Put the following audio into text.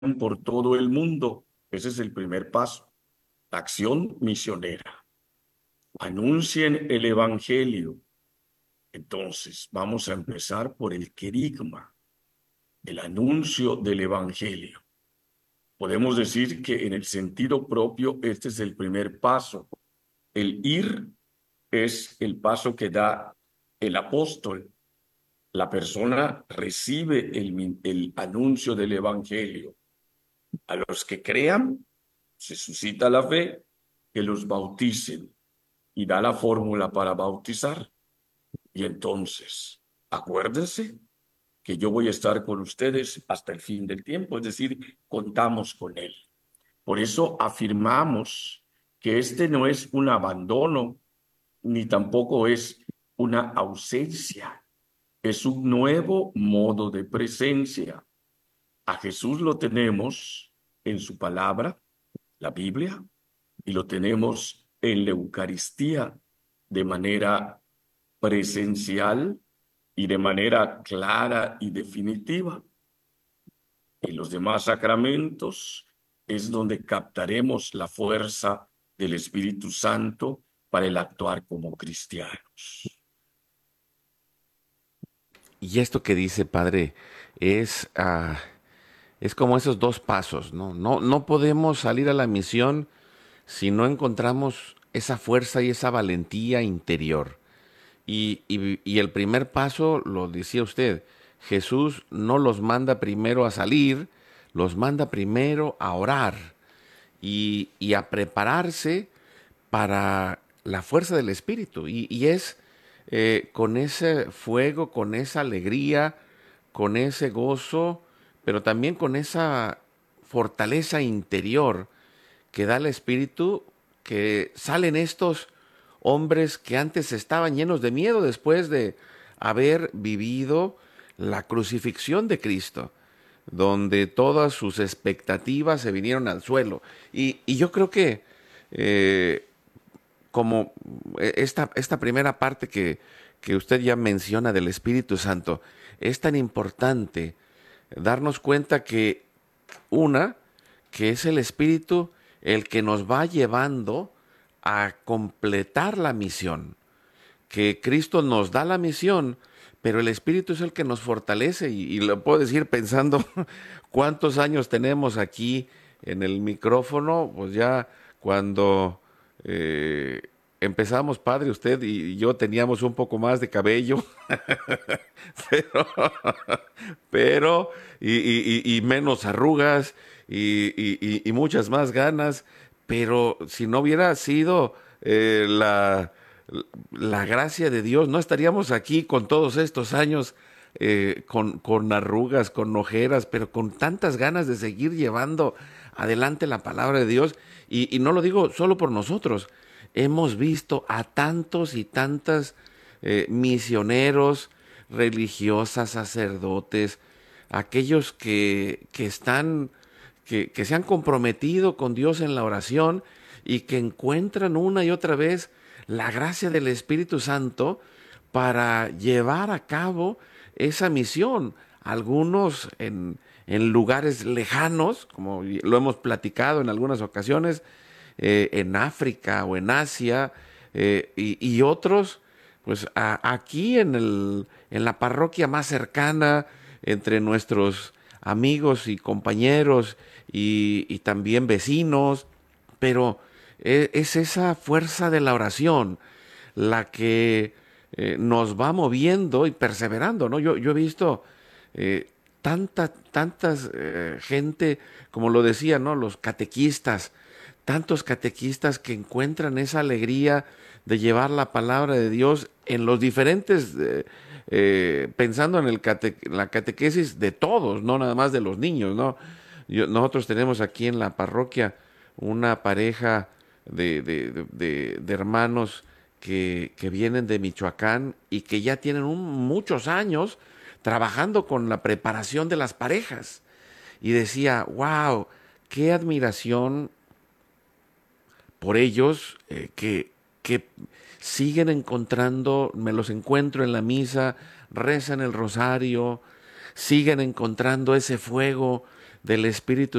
por todo el mundo. Ese es el primer paso. Acción misionera. Anuncien el evangelio. Entonces, vamos a empezar por el querigma, el anuncio del evangelio. Podemos decir que en el sentido propio, este es el primer paso. El ir es el paso que da el apóstol. La persona recibe el anuncio del evangelio. A los que crean, se suscita la fe, que los bauticen y da la fórmula para bautizar. Y entonces, acuérdense que yo voy a estar con ustedes hasta el fin del tiempo, es decir, contamos con Él. Por eso afirmamos que este no es un abandono, ni tampoco es una ausencia, es un nuevo modo de presencia. A Jesús lo tenemos en su palabra, la Biblia, y lo tenemos en la Eucaristía de manera presencial y de manera clara y definitiva. En los demás sacramentos es donde captaremos la fuerza del Espíritu Santo para el actuar como cristianos. Y esto que dice, padre, es, es como esos dos pasos, ¿no? No podemos salir a la misión si no encontramos esa fuerza y esa valentía interior. Y el primer paso, lo decía usted, Jesús no los manda primero a salir, los manda primero a orar y a prepararse para la fuerza del Espíritu. Y es con ese fuego, con esa alegría, con ese gozo, pero también con esa fortaleza interior que da el Espíritu, que salen estos hombres que antes estaban llenos de miedo después de haber vivido la crucifixión de Cristo, donde todas sus expectativas se vinieron al suelo. Y yo creo que eh, como esta primera parte que usted ya menciona del Espíritu Santo, es tan importante darnos cuenta que una, que es el Espíritu el que nos va llevando a completar la misión, que Cristo nos da la misión, pero el Espíritu es el que nos fortalece y lo puedo decir pensando cuántos años tenemos aquí en el micrófono, pues ya cuando eh, empezamos, padre, usted y yo teníamos un poco más de cabello, pero, pero y menos arrugas y muchas más ganas, pero si no hubiera sido la gracia de Dios, no estaríamos aquí con todos estos años, con arrugas, con ojeras, pero con tantas ganas de seguir llevando adelante la palabra de Dios. Y no lo digo solo por nosotros, hemos visto a tantos y tantas misioneros, religiosas, sacerdotes, aquellos que están, que se han comprometido con Dios en la oración y que encuentran una y otra vez la gracia del Espíritu Santo para llevar a cabo esa misión. Algunos en lugares lejanos, como lo hemos platicado en algunas ocasiones, en África o en Asia, y otros, pues aquí en la parroquia más cercana, entre nuestros amigos y compañeros y también vecinos, pero es esa fuerza de la oración la que nos va moviendo y perseverando, ¿no? Yo he visto eh, tantas gente, como lo decía, ¿no? Los catequistas, tantos catequistas que encuentran esa alegría de llevar la palabra de Dios en los diferentes, pensando en la catequesis de todos, no nada más de los niños, ¿no? Nosotros tenemos aquí en la parroquia una pareja de hermanos que vienen de Michoacán y que ya tienen muchos años trabajando con la preparación de las parejas. Y decía, wow, qué admiración por ellos que siguen encontrando, me los encuentro en la misa, rezan el rosario, siguen encontrando ese fuego del Espíritu